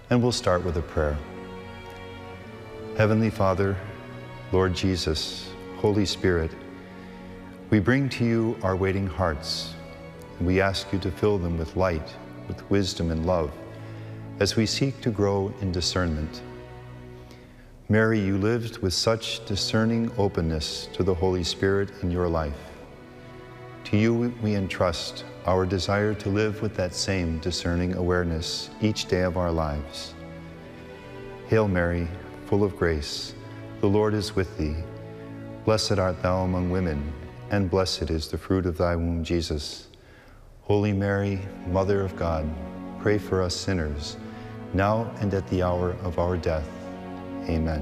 And we'll start with a prayer. Heavenly Father, Lord Jesus, Holy Spirit, we bring to you our waiting hearts, and we ask you to fill them with light, with wisdom and love, as we seek to grow in discernment. Mary, you lived with such discerning openness to the Holy Spirit in your life. To you we entrust our desire to live with that same discerning awareness each day of our lives. Hail Mary, full of grace, the Lord is with thee. Blessed art thou among women, and blessed is the fruit of thy womb, Jesus. Holy Mary, Mother of God, pray for us sinners, now and at the hour of our death. Amen.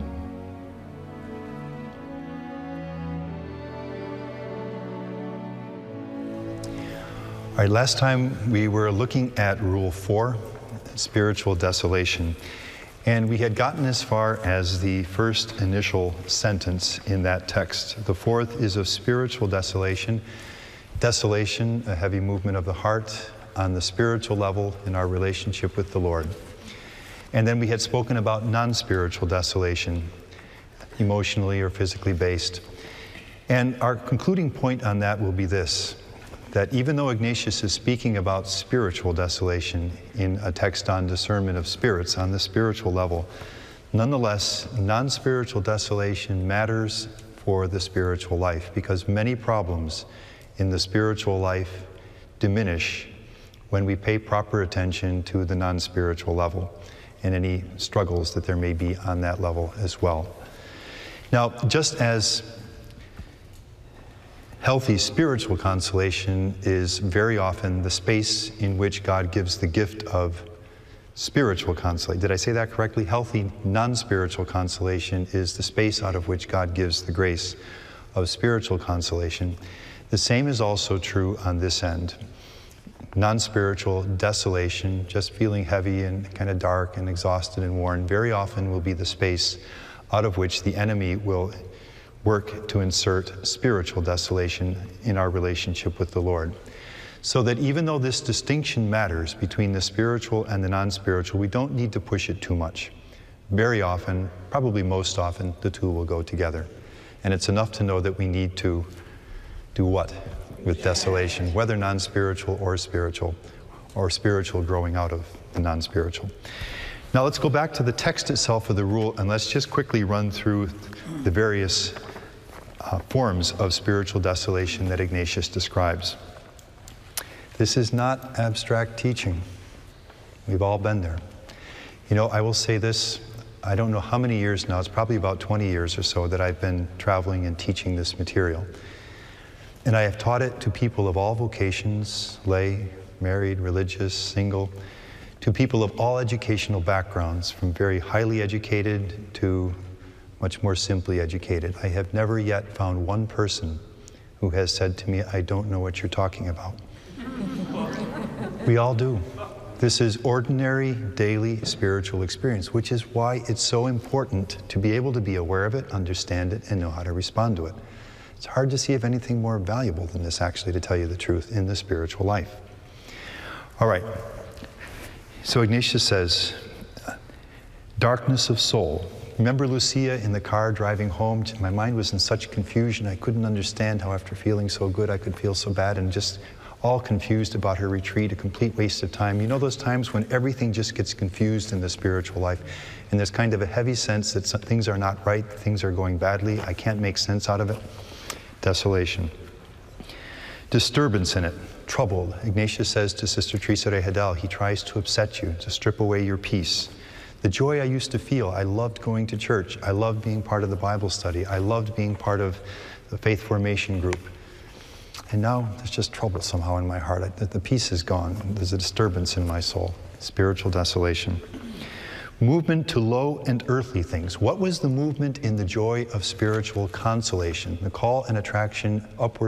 All right, last time we were looking at Rule 4, spiritual desolation, and we had gotten as far as the first initial sentence in that text. The fourth is of spiritual desolation. Desolation, a heavy movement of the heart on the spiritual level in our relationship with the Lord. And then we had spoken about non-spiritual desolation, emotionally or physically based. And our concluding point on that will be this, that even though Ignatius is speaking about spiritual desolation in a text on discernment of spirits on the spiritual level, nonetheless, non-spiritual desolation matters for the spiritual life, because many problems in the spiritual life diminish when we pay proper attention to the non-spiritual level and any struggles that there may be on that level as well. Now, just as healthy spiritual consolation is very often the space in which God gives the gift of spiritual consolation. Did I say that correctly? Healthy non-spiritual consolation is the space out of which God gives the grace of spiritual consolation. The same is also true on this end. Non-spiritual desolation, just feeling heavy and kind of dark and exhausted and worn, very often will be the space out of which the enemy will work to insert spiritual desolation in our relationship with the Lord. So that even though this distinction matters between the spiritual and the non-spiritual, we don't need to push it too much. Very often, probably most often, the two will go together. And it's enough to know that we need to do what with desolation, whether non-spiritual or spiritual growing out of the non-spiritual. Now let's go back to the text itself of the rule, and let's just quickly run through the various forms of spiritual desolation that Ignatius describes. This is not abstract teaching. We've all been there. You know, I will say this, I don't know how many years now, it's probably about 20 years or so that I've been traveling and teaching this material. And I have taught it to people of all vocations, lay, married, religious, single, to people of all educational backgrounds, from very highly educated to much more simply educated. I have never yet found one person who has said to me, I don't know what you're talking about. We all do. This is ordinary, daily spiritual experience, which is why it's so important to be able to be aware of it, understand it, and know how to respond to it. It's hard to see if anything more valuable than this, actually, to tell you the truth, in the spiritual life. All right. So Ignatius says, darkness of soul. Remember Lucia in the car driving home? My mind was in such confusion. I couldn't understand how after feeling so good I could feel so bad, and just all confused about her retreat, a complete waste of time. You know those times when everything just gets confused in the spiritual life, and there's kind of a heavy sense that things are not right, things are going badly, I can't make sense out of it? Desolation. Disturbance in it, troubled. Ignatius says to Sister Teresa Rehadel, he tries to upset you, to strip away your peace. The joy I used to feel, I loved going to church, I loved being part of the Bible study, I loved being part of the faith formation group. And now there's just trouble somehow in my heart. The peace is gone. There's a disturbance in my soul. Spiritual desolation. Movement to low and earthly things. What was the movement in the joy of spiritual consolation? The call and attraction upward